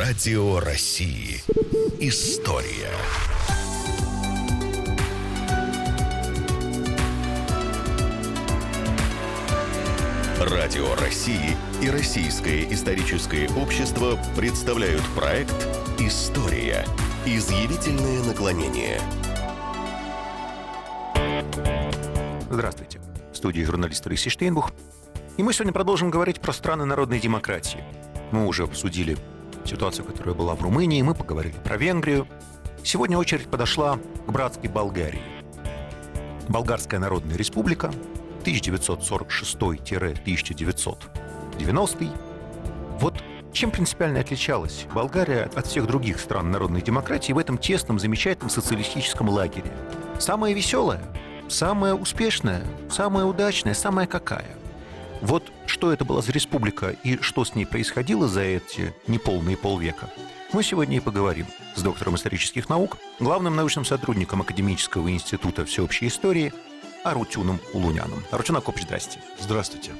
Радио России. История. Радио России и Российское историческое общество представляют проект «История. Изъявительное наклонение». Здравствуйте. В студии журналист Алексей Штейнбух. И мы сегодня продолжим говорить про страны народной демократии. Мы уже обсудили ситуацию, которая была в Румынии, мы поговорили про Венгрию. Сегодня очередь подошла к братской Болгарии. Болгарская Народная Республика, 1946-1990. Вот чем принципиально отличалась Болгария от всех других стран народной демократии в этом тесном, замечательном социалистическом лагере? Самая веселая, самая успешная, самая удачная, самая какая? Вот что это была за республика и что с ней происходило за эти неполные полвека, мы сегодня и поговорим с доктором исторических наук, главным научным сотрудником Академического института всеобщей истории Арутюном Улуняном. Арутюн Акопович, здрасте. Здравствуйте.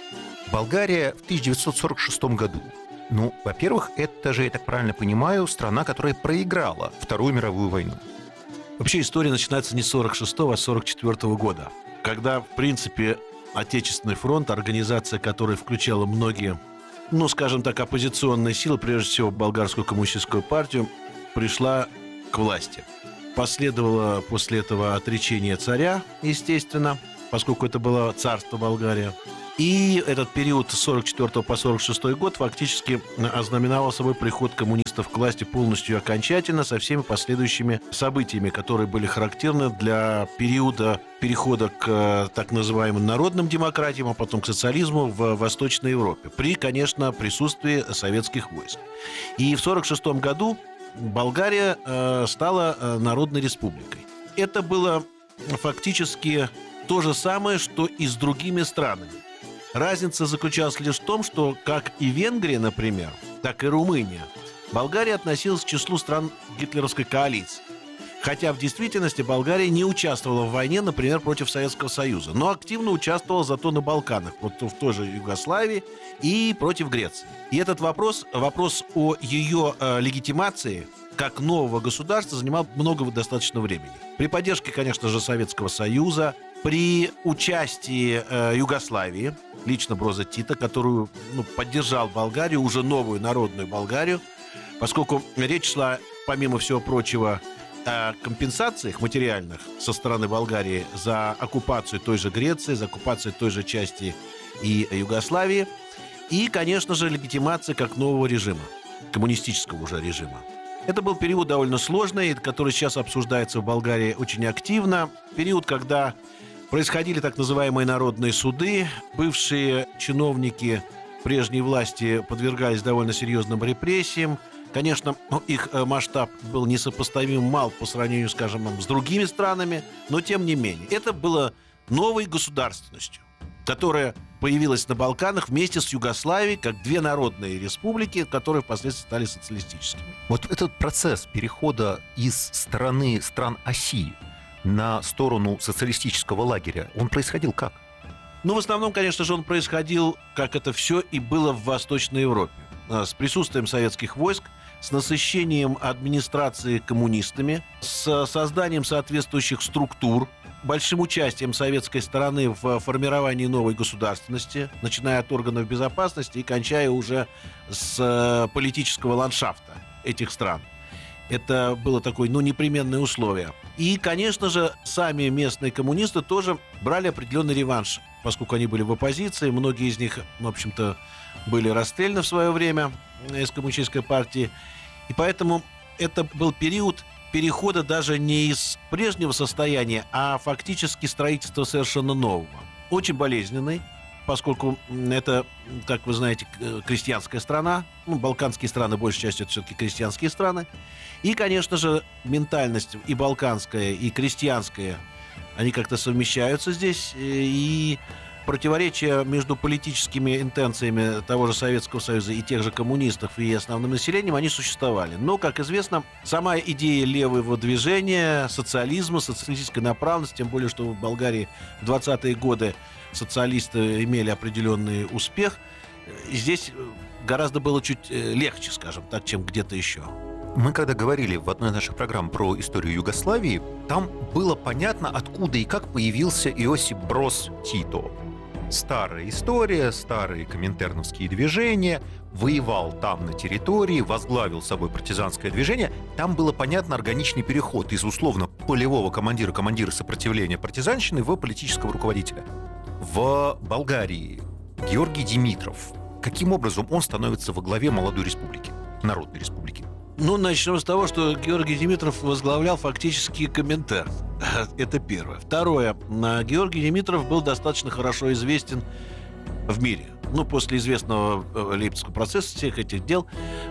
Болгария в 1946 году. Во-первых, это же, я так правильно понимаю, страна, которая проиграла Вторую мировую войну. Вообще история начинается не с 46-го, а с 44-го года, когда, в принципе, Отечественный фронт, организация, которая включала многие, скажем так, оппозиционные силы, прежде всего Болгарскую коммунистическую партию, пришла к власти. Последовало после этого отречение царя, естественно, поскольку это было царство Болгария. И этот период с 44 по 46 год фактически ознаменовал собой приход коммунистов к власти полностью и окончательно, со всеми последующими событиями, которые были характерны для периода перехода к так называемым народным демократиям, а потом к социализму в Восточной Европе, при, конечно, присутствии советских войск. И в 46 году Болгария стала народной республикой. Это было фактически то же самое, что и с другими странами. Разница заключалась лишь в том, что, как и Венгрия, например, так и Румыния, Болгария относилась к числу стран гитлеровской коалиции. Хотя в действительности Болгария не участвовала в войне, например, против Советского Союза, но активно участвовала зато на Балканах, вот в той же Югославии и против Греции. И этот вопрос о ее легитимации как нового государства занимал много достаточно времени. При поддержке, конечно же, Советского Союза, при участии Югославии, лично Броза Тита, которую поддержал Болгарию, уже новую народную Болгарию, поскольку речь шла, помимо всего прочего, о компенсациях материальных со стороны Болгарии за оккупацию той же Греции, за оккупацию той же части и Югославии, и, конечно же, легитимация как нового режима, коммунистического уже режима. Это был период довольно сложный, который сейчас обсуждается в Болгарии очень активно. Период, когда происходили так называемые народные суды, бывшие чиновники прежней власти подвергались довольно серьезным репрессиям. Конечно, их масштаб был несопоставим мал по сравнению, скажем, с другими странами, но тем не менее. Это было новой государственностью, которая появилась на Балканах вместе с Югославией, как две народные республики, которые впоследствии стали социалистическими. Вот этот процесс перехода из стран оси на сторону социалистического лагеря, он происходил как? В основном, конечно же, он происходил, как это все и было в Восточной Европе. С присутствием советских войск, с насыщением администрации коммунистами, с созданием соответствующих структур, большим участием советской стороны в формировании новой государственности, начиная от органов безопасности и кончая уже с политического ландшафта этих стран. Это было такое, непременное условие. И, конечно же, сами местные коммунисты тоже брали определенный реванш, поскольку они были в оппозиции. Многие из них, в общем-то, были расстреляны в свое время из коммунистической партии. И поэтому это был период перехода даже не из прежнего состояния, а фактически строительства совершенно нового. Очень болезненный, поскольку это, как вы знаете, крестьянская страна. Балканские страны, большей частью, это все-таки крестьянские страны. И, конечно же, ментальность и балканская, и крестьянская, они как-то совмещаются здесь. И противоречия между политическими интенциями того же Советского Союза и тех же коммунистов и основным населением, они существовали. Но, как известно, сама идея левого движения, социализма, социалистической направленности, тем более, что в Болгарии в 20-е годы социалисты имели определенный успех, здесь гораздо было чуть легче, скажем так, чем где-то еще. Мы когда говорили в одной из наших программ про историю Югославии, там было понятно, откуда и как появился Иосип Броз Тито. Старая история, старые коминтерновские движения, воевал там на территории, возглавил собой партизанское движение. Там было понятно органичный переход из условно полевого командира сопротивления партизанщины в политического руководителя. В Болгарии Георгий Димитров. Каким образом он становится во главе молодой республики, народной республики? Ну, начнем с того, что Георгий Димитров возглавлял фактически Коминтерн. Это первое. Второе. Георгий Димитров был достаточно хорошо известен в мире. Ну, после известного Лейпцигского процесса, всех этих дел.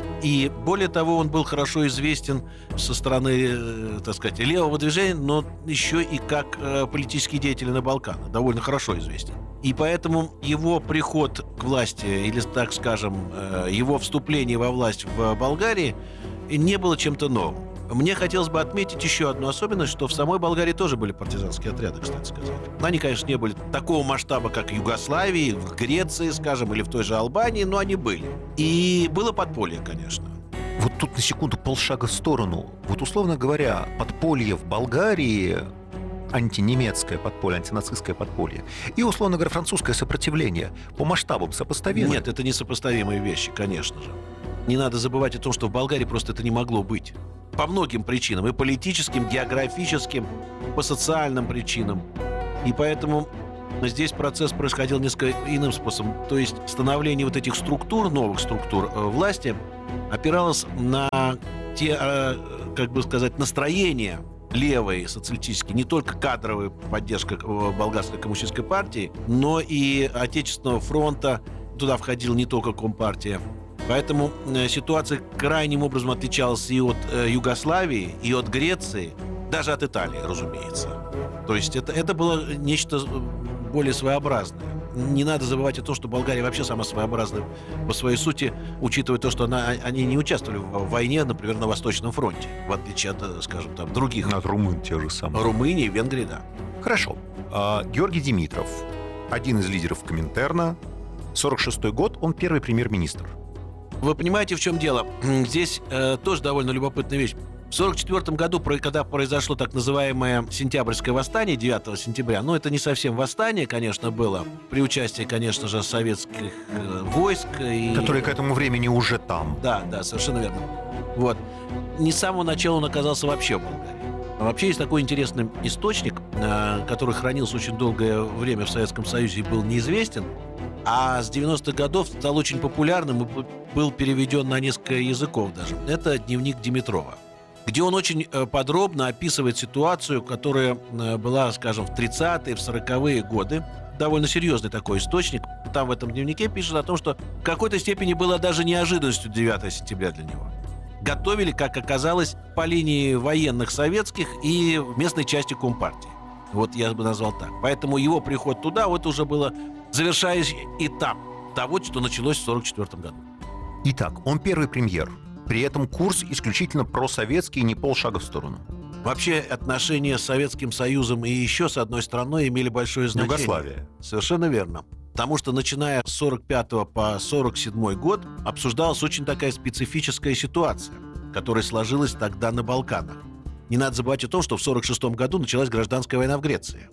И более того, он был хорошо известен со стороны, так сказать, левого движения, но еще и как политический деятель на Балканах. Довольно хорошо известен. И поэтому его приход к власти, или, так скажем, его вступление во власть в Болгарии не было чем-то новым. Мне хотелось бы отметить еще одну особенность, что в самой Болгарии тоже были партизанские отряды, кстати сказать. Они, конечно, не были такого масштаба, как в Югославии, в Греции, скажем, или в той же Албании, но они были. И было подполье, конечно. Вот тут на секунду полшага в сторону. Вот, условно говоря, подполье в Болгарии, антинемецкое подполье, антинацистское подполье, и, условно говоря, французское сопротивление по масштабам сопоставимы? Нет, это несопоставимые вещи, конечно же. Не надо забывать о том, что в Болгарии просто это не могло быть. По многим причинам. И политическим, географическим, по социальным причинам. И поэтому здесь процесс происходил несколько иным способом. То есть становление вот этих структур, новых структур власти опиралось на те, как бы сказать, настроения левой социалистической, не только кадровая поддержка болгарской коммунистической партии, но и Отечественного фронта. Туда входила не только Компартия. Поэтому ситуация крайним образом отличалась и от Югославии, и от Греции, даже от Италии, разумеется. То есть это было нечто более своеобразное. Не надо забывать о том, что Болгария вообще сама своеобразная по своей сути, учитывая то, что они не участвовали в войне, например, на Восточном фронте, в отличие от, скажем, там, других. От румын те же самые. Румынии, Венгрии, да. Хорошо. Георгий Димитров, один из лидеров Коминтерна, 1946 год, он первый премьер-министр. Вы понимаете, в чем дело? Здесь тоже довольно любопытная вещь. В 1944 году, когда произошло так называемое сентябрьское восстание, 9 сентября, это не совсем восстание, конечно, было, при участии, конечно же, советских войск. Которые к этому времени уже там. Да, совершенно верно. Вот. Не с самого начала он оказался вообще в Болгарии. Вообще есть такой интересный источник, который хранился очень долгое время в Советском Союзе и был неизвестен, а с 90-х годов стал очень популярным и был переведен на несколько языков даже. Это дневник Димитрова, где он очень подробно описывает ситуацию, которая была, скажем, в 30-е, в 40-е годы. Довольно серьезный такой источник. Там в этом дневнике пишет о том, что в какой-то степени было даже неожиданностью 9 сентября для него. Готовили, как оказалось, по линии военных советских и местной части Компартии. Вот я бы назвал так. Поэтому его приход туда уже было завершающий этап того, что началось в 1944 году. Итак, он первый премьер. При этом курс исключительно просоветский, не полшага в сторону. Вообще отношения с Советским Союзом и еще с одной страной имели большое значение. Югославия. Совершенно верно. Потому что, начиная с 1945 по 1947 год, обсуждалась очень такая специфическая ситуация, которая сложилась тогда на Балканах. Не надо забывать о том, что в 1946 году началась гражданская война в Греции.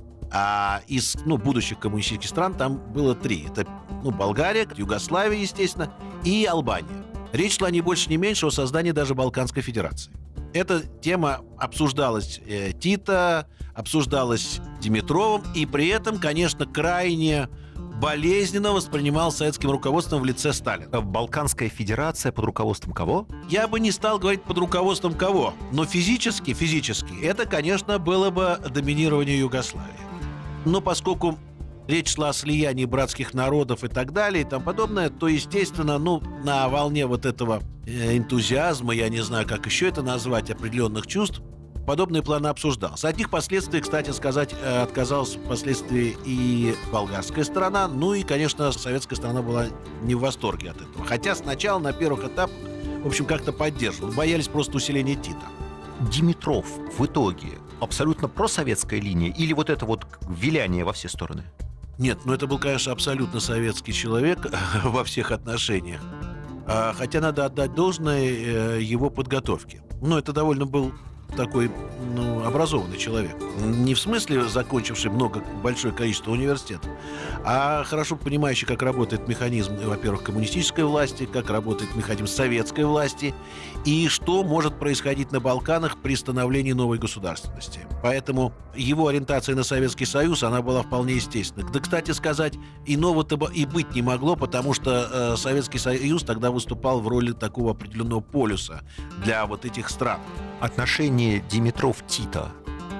А из будущих коммунистических стран там было 3. Это Болгария, Югославия, естественно, и Албания. Речь шла не больше, не меньше о создании даже Балканской Федерации. Эта тема обсуждалась Тито, обсуждалась Димитровым, и при этом, конечно, крайне болезненно воспринимал советским руководством в лице Сталина. Балканская Федерация под руководством кого? Я бы не стал говорить под руководством кого, но физически, это, конечно, было бы доминирование Югославии. Но поскольку речь шла о слиянии братских народов и так далее и тому подобное, то, естественно, на волне вот этого энтузиазма, я не знаю, как еще это назвать, определенных чувств, подобные планы обсуждался. От них последствий, кстати сказать, отказалась впоследствии и болгарская сторона, и, конечно, советская сторона была не в восторге от этого. Хотя сначала на первых этапах, в общем, как-то поддерживали. Боялись просто усиления Тита. Димитров в итоге абсолютно просоветская линия или вот это виляние во все стороны? Нет, это был, конечно, абсолютно советский человек во всех отношениях. Хотя надо отдать должное его подготовке. Это довольно был такой образованный человек. Не в смысле закончивший большое количество университетов, а хорошо понимающий, как работает механизм, во-первых, коммунистической власти, как работает механизм советской власти и что может происходить на Балканах при становлении новой государственности. Поэтому его ориентация на Советский Союз, она была вполне естественной. Да, кстати сказать, иного-то и быть не могло, потому что Советский Союз тогда выступал в роли такого определенного полюса для вот этих стран. Отношения Димитров-Тита.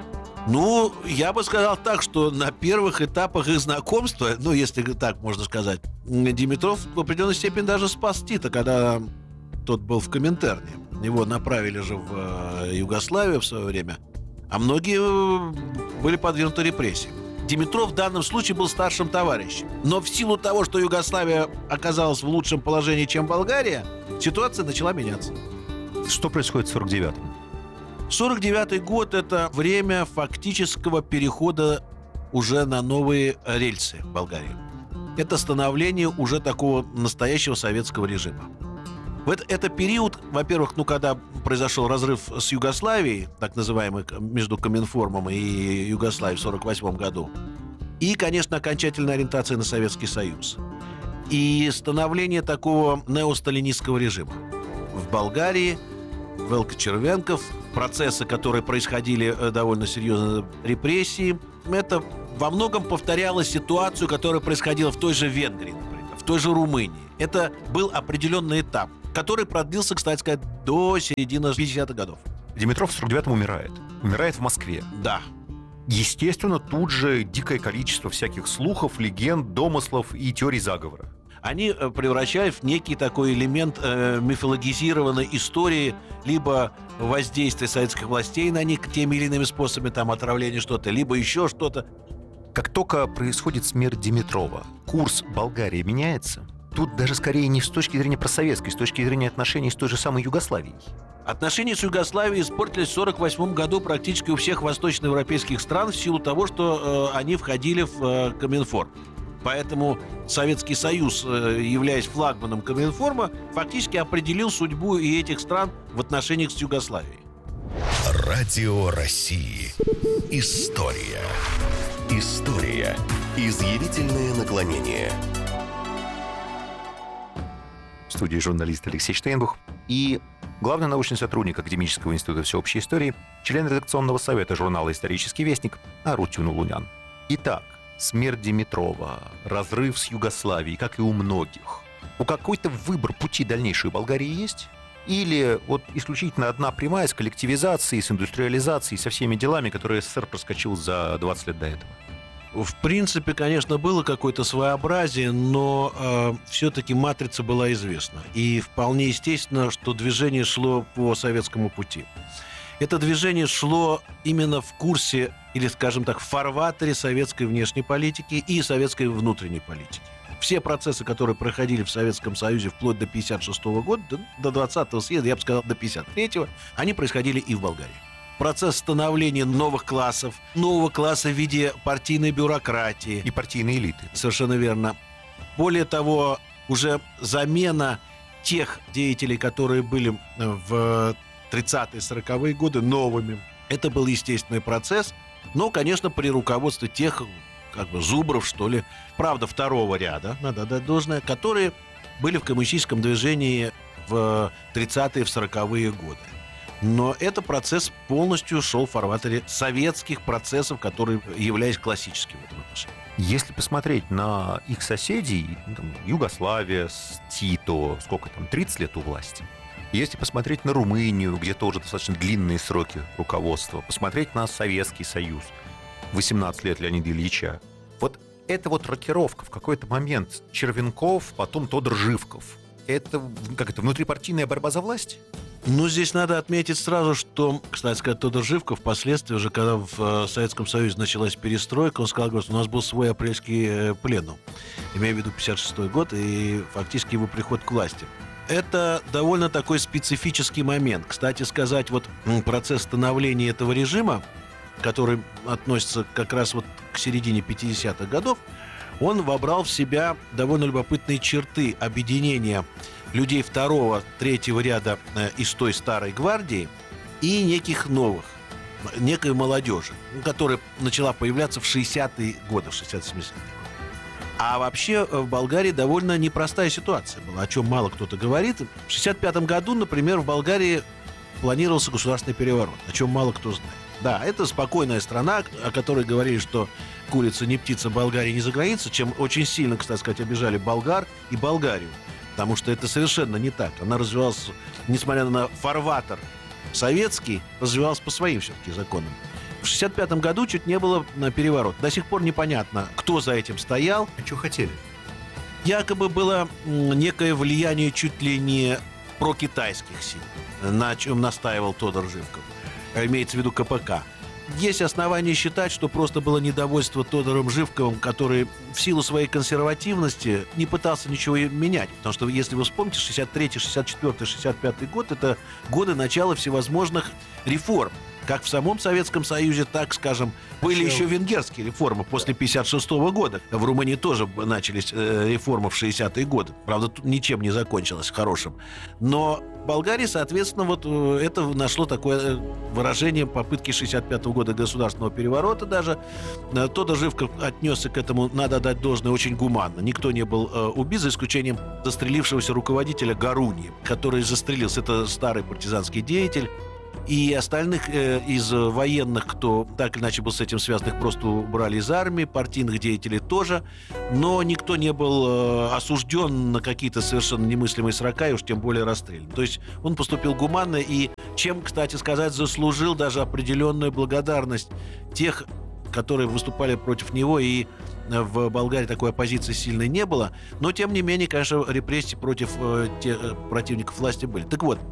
Я бы сказал так, что на первых этапах их знакомства, если так можно сказать, Димитров в определенной степени даже спас Тита, когда тот был в Коминтерне. Его направили же в Югославию в свое время, а многие были подвергнуты репрессиям. Димитров в данном случае был старшим товарищем. Но в силу того, что Югославия оказалась в лучшем положении, чем Болгария, ситуация начала меняться. Что происходит в 49-м? 49-й год – это время фактического перехода уже на новые рельсы в Болгарии. Это становление уже такого настоящего советского режима. Это период, во-первых, когда произошел разрыв с Югославией, так называемый, между Коминформом и Югославией в 1948 году, и, конечно, окончательная ориентация на Советский Союз, и становление такого неосталинистского режима. В Болгарии Велко Червенков, процессы, которые происходили, довольно серьезные репрессии, это во многом повторяло ситуацию, которая происходила в той же Венгрии, например, в той же Румынии. Это был определенный этап, который продлился, кстати сказать, до середины 50-х годов. Димитров в 49-м умирает. Умирает в Москве. Да. Естественно, тут же дикое количество всяких слухов, легенд, домыслов и теорий заговора. Они превращают в некий такой элемент мифологизированной истории, либо воздействия советских властей на них теми или иными способами, отравления что-то, либо еще что-то. Как только происходит смерть Димитрова, курс Болгарии меняется. Тут даже скорее не с точки зрения просоветской, с точки зрения отношений с той же самой Югославией. Отношения с Югославией испортились в 1948 году практически у всех восточноевропейских стран в силу того, что они входили в Коминформ. Поэтому Советский Союз, являясь флагманом Коминформа, фактически определил судьбу и этих стран в отношениях с Югославией. Радио России. История. История. Изъявительное наклонение. В студии журналист Алексей Штейнбух и главный научный сотрудник Академического института всеобщей истории, член редакционного совета журнала «Исторический вестник» Арутюн Улунян. Итак, смерть Димитрова, разрыв с Югославией, как и у многих. У какой-то выбор пути дальнейшей Болгарии есть? Или исключительно одна прямая с коллективизацией, с индустриализацией, со всеми делами, которые СССР проскочил за 20 лет до этого? В принципе, конечно, было какое-то своеобразие, но все-таки матрица была известна. И вполне естественно, что движение шло по советскому пути. Это движение шло именно в курсе, или, скажем так, в фарватере советской внешней политики и советской внутренней политики. Все процессы, которые проходили в Советском Союзе вплоть до 1956 года, до 20-го съезда, я бы сказал, до 1953-го, они происходили и в Болгарии. Процесс становления новых классов, нового класса в виде партийной бюрократии. И партийной элиты. Совершенно верно. Более того, уже замена тех деятелей, которые были в 30-е, 40-е годы, новыми. Это был естественный процесс, но, конечно, при руководстве тех, зубров, что ли, правда, второго ряда, надо отдать должное, которые были в коммунистическом движении в 30-е, в 40-е годы. Но этот процесс полностью шел в фарватере советских процессов, которые являлись классическими в этом отношении. Если посмотреть на их соседей, Югославия, Тито, 30 лет у власти. Если посмотреть на Румынию, где тоже достаточно длинные сроки руководства, посмотреть на Советский Союз, 18 лет Леонида Ильича. Это рокировка в какой-то момент. Червенков, потом Тодор Живков. Это внутрипартийная борьба за власть? Здесь надо отметить сразу, что, кстати сказать, Тодор Живков впоследствии, уже когда в Советском Союзе началась перестройка, он сказал, что у нас был свой апрельский пленум, имея в виду 1956 год и фактически его приход к власти. Это довольно такой специфический момент. Кстати сказать, процесс становления этого режима, который относится как раз к середине 50-х годов, он вобрал в себя довольно любопытные черты объединения людей второго, третьего ряда из той старой гвардии и неких новых, некой молодежи, которая начала появляться в 60-е годы, в 60-70-е годы. А вообще в Болгарии довольно непростая ситуация была, о чем мало кто-то говорит. В 65 году, например, в Болгарии планировался государственный переворот, о чем мало кто знает. Да, это спокойная страна, о которой говорили, что курица не птица, Болгария не за границей, чем очень сильно, кстати сказать, обижали болгар и Болгарию. Потому что это совершенно не так. Она развивалась, несмотря на фарватер советский, развивалась по своим все-таки законам. В 65 году чуть не было переворот. До сих пор непонятно, кто за этим стоял. А что хотели? Якобы было некое влияние чуть ли не прокитайских сил, на чем настаивал Тодор Живков. Имеется в виду КПК. Есть основания считать, что просто было недовольство Тодором Живковым, который в силу своей консервативности не пытался ничего менять. Потому что, если вы вспомните, 63-й, 64-й, 65-й год – это годы начала всевозможных реформ. Как в самом Советском Союзе, так, скажем, были еще венгерские реформы после 1956 года. В Румынии тоже начались реформы в 60-е годы. Правда, тут ничем не закончилось хорошим. Но в Болгарии, соответственно, вот это нашло такое выражение попытки 65-го года государственного переворота даже. Тодор Живков отнесся к этому, надо дать должное, очень гуманно. Никто не был убит, за исключением застрелившегося руководителя Гаруньи, который застрелился. Это старый партизанский деятель. И остальных из военных, кто так или иначе был с этим связан, их просто убрали из армии, партийных деятелей тоже. Но никто не был осужден на какие-то совершенно немыслимые срока, и уж тем более расстрелян. То есть он поступил гуманно и, чем, кстати сказать, заслужил даже определенную благодарность тех, которые выступали против него, и в Болгарии такой оппозиции сильной не было. Но, тем не менее, конечно, репрессии против противников власти были. Так вот,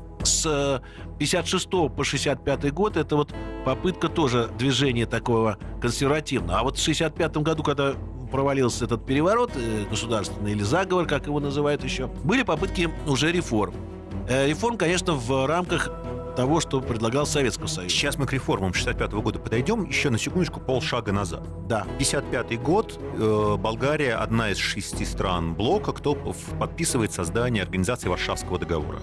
с 56 по 65 год это вот попытка тоже движения такого консервативного. А вот в 65 году, когда провалился этот переворот государственный или заговор, как его называют еще, были попытки уже реформ. Реформ, конечно, в рамках того, что предлагал Советский Союз. Сейчас мы к реформам 65 года подойдем. Еще на секундочку полшага назад. Да. 55 год. Болгария одна из 6 стран блока, кто подписывает создание Организации Варшавского договора.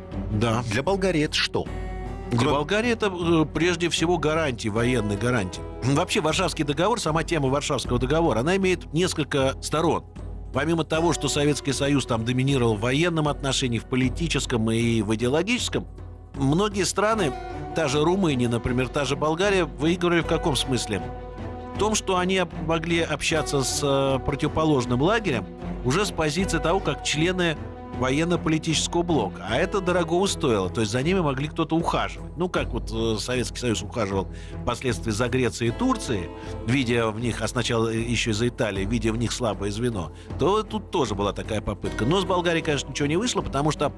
Да. Для Болгарии это что? Для Болгарии это прежде всего гарантии, военные гарантии. Вообще Варшавский договор, сама тема Варшавского договора, она имеет несколько сторон. Помимо того, что Советский Союз там доминировал в военном отношении, в политическом и в идеологическом, многие страны, та же Румыния, например, та же Болгария, выигрывали в каком смысле? В том, что они могли общаться с противоположным лагерем уже с позиции того, как члены военно-политического блока. А это дорого стоило. То есть за ними могли кто-то ухаживать. Ну, как вот Советский Союз ухаживал впоследствии за Грецией и Турцией, видя в них, а сначала еще и за Италией, видя в них слабое звено, то тут тоже была такая попытка. Но с Болгарией, конечно, ничего не вышло, потому что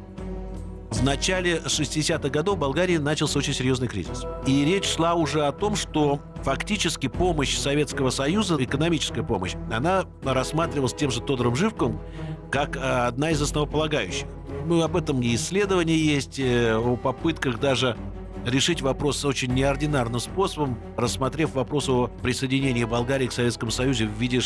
в начале 60-х годов в Болгарии начался очень серьезный кризис. И речь шла уже о том, что фактически помощь Советского Союза, экономическая помощь, она рассматривалась тем же Тодором Живковым как одна из основополагающих. Ну, об этом и исследования есть, о попытках даже решить вопрос очень неординарным способом, рассмотрев вопрос о присоединении Болгарии к Советскому Союзу в виде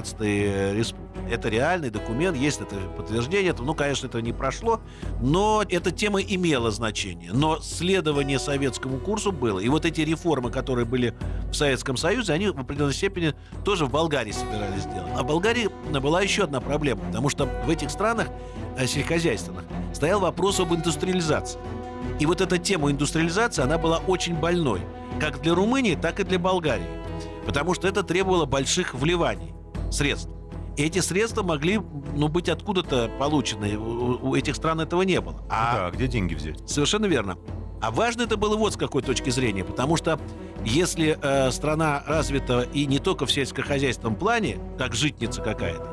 16-й республики. Это реальный документ, есть это подтверждение. Ну, конечно, это не прошло, но эта тема имела значение. Но следование советскому курсу было. И вот эти реформы, которые были в Советском Союзе, они в определенной степени тоже в Болгарии собирались сделать. А в Болгарии была еще одна проблема, потому что в этих странах сельскохозяйственных стоял вопрос об индустриализации. И вот эта тема индустриализации, она была очень больной. Как для Румынии, так и для Болгарии. Потому что это требовало больших вливаний средств. И эти средства могли, быть откуда-то получены. У этих стран этого не было. Да, где деньги взять? Совершенно верно. А важно это было вот с какой точки зрения. Потому что если страна развита и не только в сельскохозяйственном плане, как житница какая-то,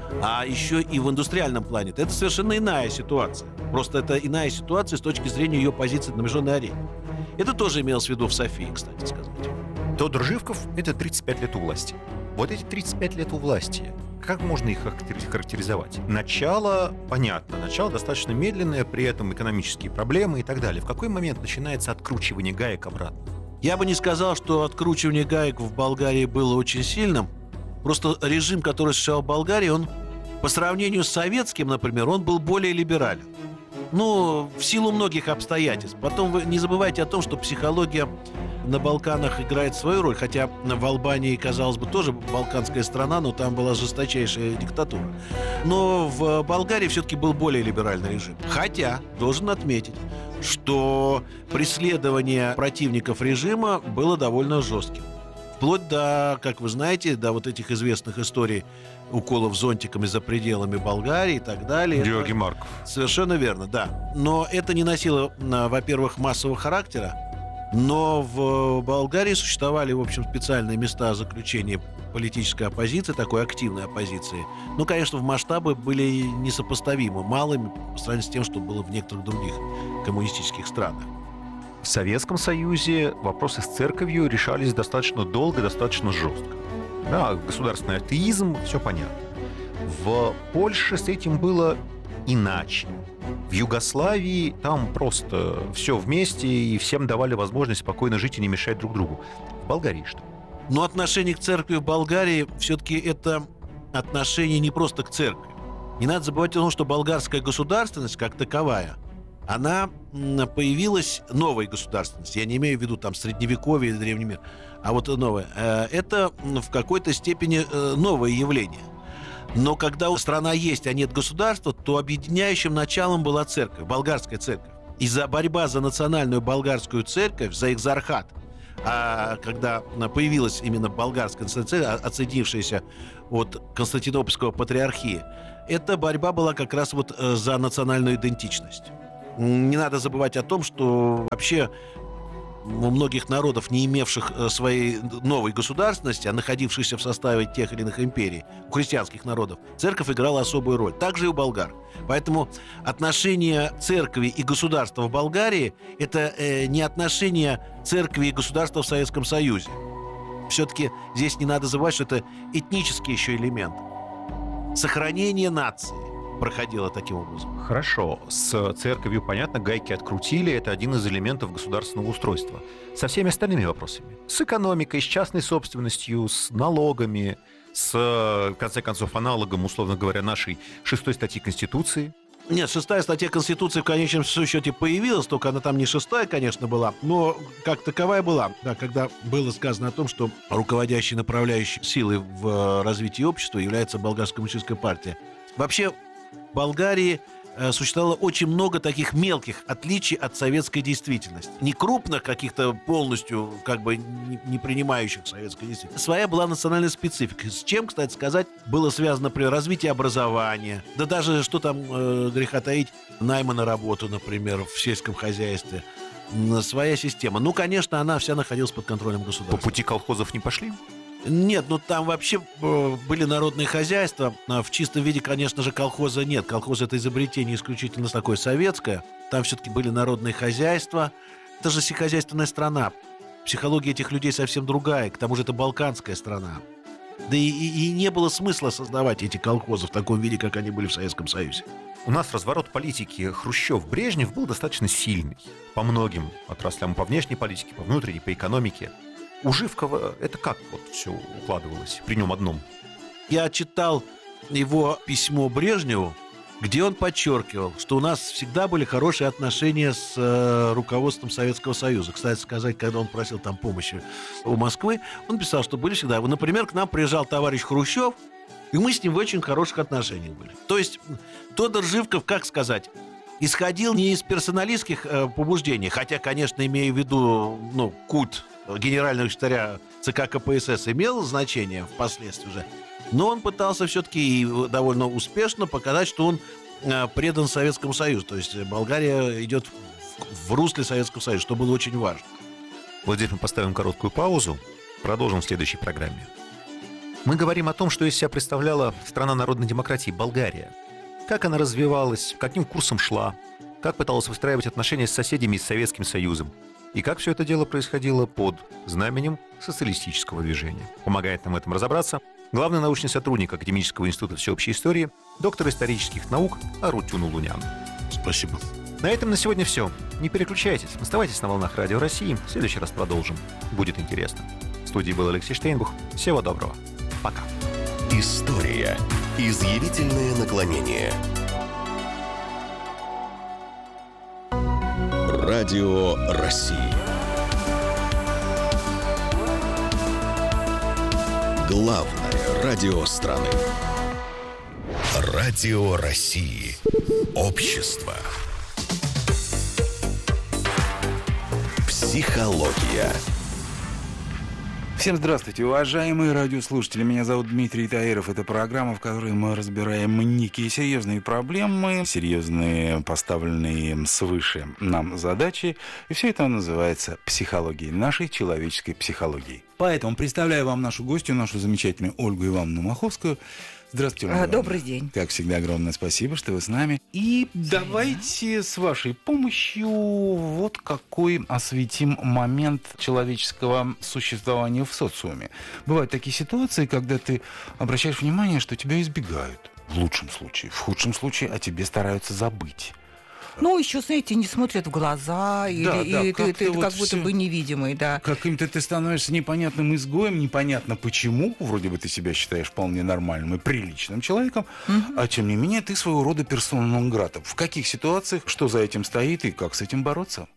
а еще и в индустриальном плане, то это совершенно иная ситуация. Просто это иная ситуация с точки зрения ее позиции на международной арене. Это тоже имелось в виду в Софии, кстати сказать. Тодор Живков – это 35 лет у власти. Вот эти 35 лет у власти, как можно их характеризовать? Начало, понятно, начало достаточно медленное, при этом экономические проблемы и так далее. В какой момент начинается откручивание гаек обратно? Я бы не сказал, что откручивание гаек в Болгарии было очень сильным. Просто режим, который существовал в Болгарии, он По сравнению с советским, например, он был более либерален. Ну, в силу многих обстоятельств. Потом вы не забывайте о том, что психология на Балканах играет свою роль. Хотя в Албании, казалось бы, тоже балканская страна, но там была жесточайшая диктатура. Но в Болгарии все-таки был более либеральный режим. Хотя, должен отметить, что преследование противников режима было довольно жестким. Вплоть до, как вы знаете, до вот этих известных историй уколов зонтиками за пределами Болгарии и так далее. Георгий Марков. Совершенно верно, да. Но это не носило, во-первых, массового характера, но в Болгарии существовали, в общем, специальные места заключения политической оппозиции, такой активной оппозиции. Ну, конечно, в масштабы были несопоставимо малыми по сравнению с тем, что было в некоторых других коммунистических странах. В Советском Союзе вопросы с церковью решались достаточно долго, достаточно жестко. Да, государственный атеизм, все понятно. В Польше с этим было иначе. В Югославии там просто все вместе, и всем давали возможность спокойно жить и не мешать друг другу. В Болгарии что? Но отношение к церкви в Болгарии все-таки это отношение не просто к церкви. Не надо забывать о том, что болгарская государственность как таковая, она появилась, новая государственность, я не имею в виду там Средневековье или Древний мир, а вот новая, это в какой-то степени новое явление. Но когда страна есть, а нет государства, то объединяющим началом была церковь, болгарская церковь. И борьба за национальную болгарскую церковь, за экзархат, а когда появилась именно болгарская церковь, отсоединившаяся от Константинопольского патриархии, эта борьба была как раз вот за национальную идентичность. Не надо забывать о том, что вообще у многих народов, не имевших своей новой государственности, а находившихся в составе тех или иных империй, у христианских народов, церковь играла особую роль. Так же и у болгар. Поэтому отношения церкви и государства в Болгарии – это не отношения церкви и государства в Советском Союзе. Все-таки здесь не надо забывать, что это этнический еще элемент. Сохранение нации проходило таким образом. Хорошо. С церковью, понятно, гайки открутили. Это один из элементов государственного устройства. Со всеми остальными вопросами. С экономикой, с частной собственностью, с налогами, с, в конце концов, аналогом, условно говоря, нашей 6 статьи Конституции. Нет, 6 статья Конституции в конечном счете появилась, только она там не 6, конечно, была, но как таковая была. Да, когда было сказано о том, что руководящей направляющей силой в развитии общества является Болгарская коммунистическая партия. Вообще, в Болгарии существовало очень много таких мелких отличий от советской действительности. Не крупных каких-то полностью как бы не принимающих советской действительности. Своя была национальная специфика. С чем, кстати сказать, было связано, например, развитие образования. Да даже, что там греха таить, найма на работу, например, в сельском хозяйстве. Своя система. Ну, конечно, она вся находилась под контролем государства. По пути колхозов не пошли? Нет, ну там вообще были народные хозяйства. В чистом виде, конечно же, колхоза нет. Колхоз — это изобретение исключительно такое советское. Там все-таки были народные хозяйства. Это же сельскохозяйственная страна. Психология этих людей совсем другая. К тому же это балканская страна. Да и не было смысла создавать эти колхозы в таком виде, как они были в Советском Союзе. У нас разворот политики Хрущев-Брежнев был достаточно сильный. По многим отраслям, по внешней политике, по внутренней, по экономике. У Живкова это как вот все укладывалось при нем одном? Я читал его письмо Брежневу, где он подчеркивал, что у нас всегда были хорошие отношения с руководством Советского Союза. Кстати сказать, когда он просил там помощи у Москвы, он писал, что были всегда. Например, к нам приезжал товарищ Хрущев, и мы с ним в очень хороших отношениях были. То есть Тодор Живков, как сказать, исходил не из персоналистских побуждений, хотя, конечно, имея в виду культ генерального секретаря ЦК КПСС имел значение впоследствии уже, но он пытался все-таки и довольно успешно показать, что он предан Советскому Союзу. То есть Болгария идет в русле Советского Союза, что было очень важно. Вот здесь мы поставим короткую паузу, продолжим в следующей программе. Мы говорим о том, что из себя представляла страна народной демократии Болгария. Как она развивалась, каким курсом шла, как пыталась выстраивать отношения с соседями и с Советским Союзом. И как все это дело происходило под знаменем социалистического движения. Помогает нам в этом разобраться главный научный сотрудник Академического института всеобщей истории, доктор исторических наук Арутюн Улунян. Спасибо. На этом на сегодня все. Не переключайтесь, оставайтесь на волнах Радио России. В следующий раз продолжим. Будет интересно. В студии был Алексей Штейнбух. Всего доброго. Пока. История Изъявительное наклонение. Радио России. Главное радио страны. Радио России. Общество. Психология. Всем здравствуйте, уважаемые радиослушатели. Меня зовут Дмитрий Таиров. Это программа, в которой мы разбираем некие серьезные проблемы, серьезные поставленные свыше нам задачи. И все это называется психологией, нашей человеческой психологией. Поэтому представляю вам нашу гостью, нашу замечательную Ольгу Ивановну Маховскую. Здравствуйте, Ольга Ивановна. Добрый день. Как всегда, огромное спасибо, что вы с нами. И давайте с вашей помощью вот какой осветим момент человеческого существования в социуме. Бывают такие ситуации, когда ты обращаешь внимание, что тебя избегают. В лучшем случае. В худшем случае о тебе стараются забыть. Ну, еще, знаете, не смотрят в глаза, или ты вот как будто бы невидимый, да. Каким-то ты становишься непонятным изгоем, непонятно почему, вроде бы ты себя считаешь вполне нормальным и приличным человеком, а тем не менее ты своего рода персона нон грата. В каких ситуациях, что за этим стоит и как с этим бороться?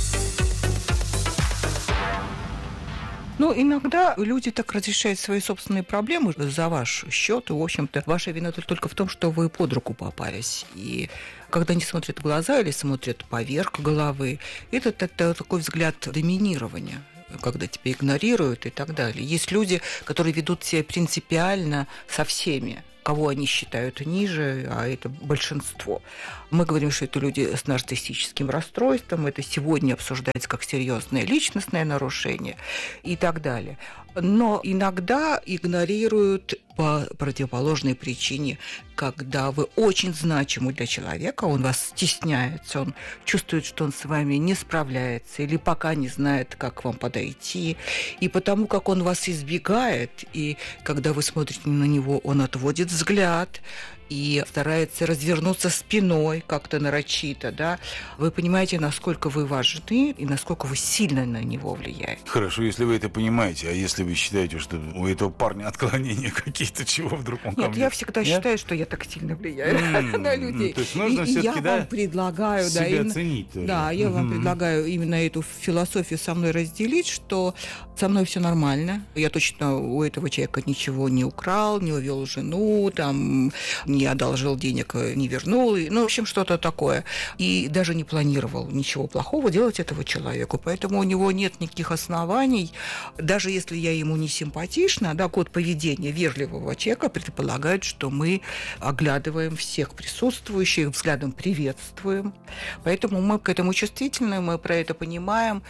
Ну, иногда люди так разрешают свои собственные проблемы за ваш счет, и, в общем-то, ваша вина только в том, что вы под руку попались. И когда они смотрят в глаза или смотрят поверх головы, это такой взгляд доминирования, когда тебя игнорируют и так далее. Есть люди, которые ведут себя принципиально со всеми, кого они считают ниже, а это большинство. Мы говорим, что это люди с нарциссическим расстройством, это сегодня обсуждается как серьезное личностное нарушение и так далее. Но иногда игнорируют по противоположной причине, когда вы очень значимы для человека, он вас стесняется, он чувствует, что он с вами не справляется или пока не знает, как к вам подойти. И потому как он вас избегает, и когда вы смотрите на него, он отводит взгляд и старается развернуться спиной как-то нарочито, да, вы понимаете, насколько вы важны и насколько вы сильно на него влияете. Хорошо, если вы это понимаете, а если вы считаете, что у этого парня отклонения какие-то, чего вдруг он ко Нет, мне? я всегда считаю, что я так сильно влияю на людей. То есть нужно и все-таки, я вам предлагаю, себя ценить тоже. Да, я вам предлагаю именно эту философию со мной разделить, что со мной все нормально. Я точно у этого человека ничего не украл, не увел жену, там, не одолжил денег, не вернул. Ну, в общем, что-то такое. И даже не планировал ничего плохого делать этому человеку. Поэтому у него нет никаких оснований. Даже если я ему не симпатична, да, код поведения вежливого человека предполагает, что мы оглядываем всех присутствующих, взглядом приветствуем. Поэтому мы к этому чувствительны, мы про это понимаем.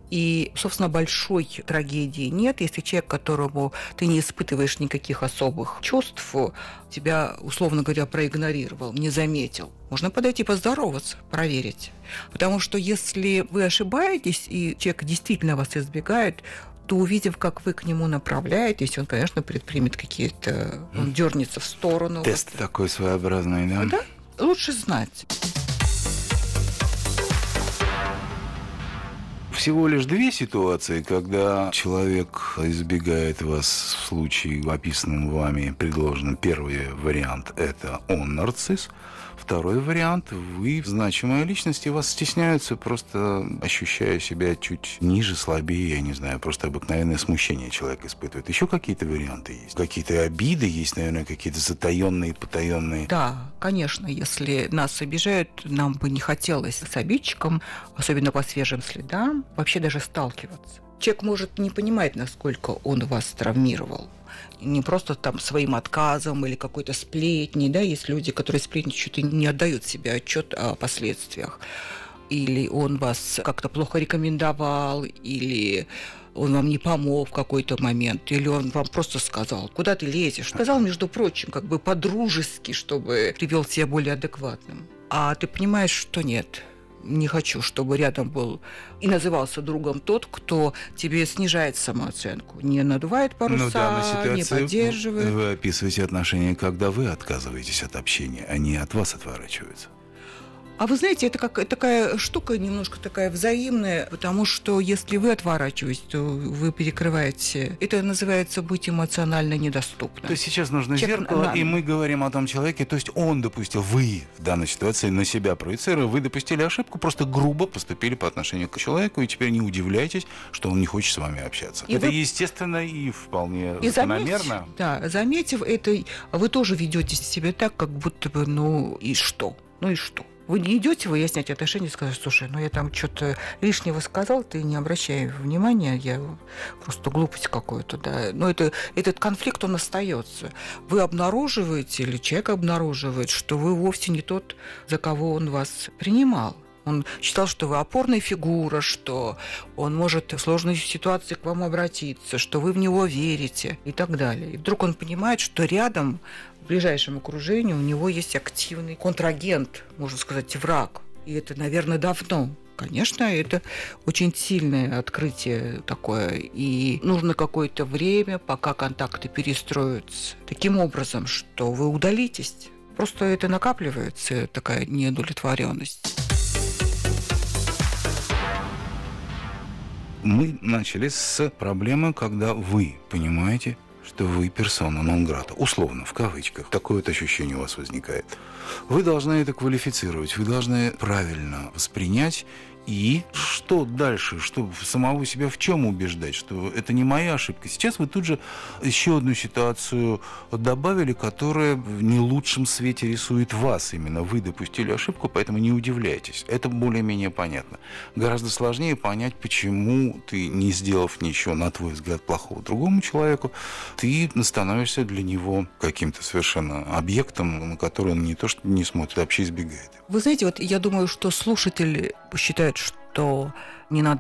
И, собственно, большой трагедии нет, если человек, которому ты не испытываешь никаких особых чувств, тебя, условно говоря, проигнорировал, не заметил. Можно подойти поздороваться, проверить. Потому что если вы ошибаетесь, и человек действительно вас избегает, то, увидев, как вы к нему направляетесь, он, конечно, предпримет какие-то... Он дернется в сторону. Тест такой своеобразный, да? Да? Лучше знать. Всего лишь две ситуации, когда человек избегает вас в случае, описанном вами, предложенном. Первый вариант – это он нарцисс. Второй вариант – вы значимая личность, и вас стесняются, просто ощущая себя чуть ниже, слабее, я не знаю, просто обыкновенное смущение человек испытывает. Еще какие-то варианты есть? Какие-то обиды есть, наверное, какие-то затаенные, потаенные? Да, конечно, если нас обижают, нам бы не хотелось с обидчиком, особенно по свежим следам, вообще даже сталкиваться. Человек может не понимать, насколько он вас травмировал. Не просто там своим отказом или какой-то сплетней, да, есть люди, которые сплетничают и не отдают себе отчет о последствиях. Или он вас как-то плохо рекомендовал, или он вам не помог в какой-то момент, или он вам просто сказал, куда ты лезешь. Сказал, между прочим, как бы по-дружески, чтобы привел себя более адекватным. А ты понимаешь, что нет. Не хочу, чтобы рядом был и назывался другом тот, кто тебе снижает самооценку, не надувает паруса, не поддерживает. Вы описываете отношения, когда вы отказываетесь от общения, они от вас отворачиваются. А вы знаете, это как такая штука немножко такая взаимная, потому что если вы отворачиваетесь, то вы перекрываете. Это называется быть эмоционально недоступным. То есть сейчас нужно зеркало, и мы говорим о том человеке, то есть он допустил, вы в данной ситуации на себя проецируя, вы допустили ошибку, просто грубо поступили по отношению к человеку, и теперь не удивляйтесь, что он не хочет с вами общаться. Это естественно и вполне закономерно. Заметив это, вы тоже ведете себя так, как будто бы, и что? Ну и что? Вы не идете выяснять отношения и сказать, слушай, я там что-то лишнего сказал, ты не обращай внимания, я просто глупость какую-то, да. Но этот конфликт, он остается. Вы обнаруживаете, или человек обнаруживает, что вы вовсе не тот, за кого он вас принимал. Он считал, что вы опорная фигура, что он может в сложной ситуации к вам обратиться, что вы в него верите и так далее. И вдруг он понимает, что рядом, в ближайшем окружении, у него есть активный контрагент, можно сказать, враг. И это, наверное, давно. Конечно, это очень сильное открытие такое. И нужно какое-то время, пока контакты перестроятся таким образом, что вы удалитесь. Просто это накапливается, такая неудовлетворенность. Мы начали с проблемы, когда вы понимаете, что вы персона нон-грата. Условно, в кавычках. Такое вот ощущение у вас возникает. Вы должны это квалифицировать, вы должны правильно воспринять. И что дальше? Что самого себя в чем убеждать? Что это не моя ошибка. Сейчас вы тут же еще одну ситуацию добавили, которая в не лучшем свете рисует вас. Именно вы допустили ошибку, поэтому не удивляйтесь. Это более-менее понятно. Гораздо сложнее понять, почему ты, не сделав ничего, на твой взгляд, плохого другому человеку, ты становишься для него каким-то совершенно объектом, на который он не то что не смотрит, а вообще избегает. Вы знаете, я думаю, что слушатель считает, что не надо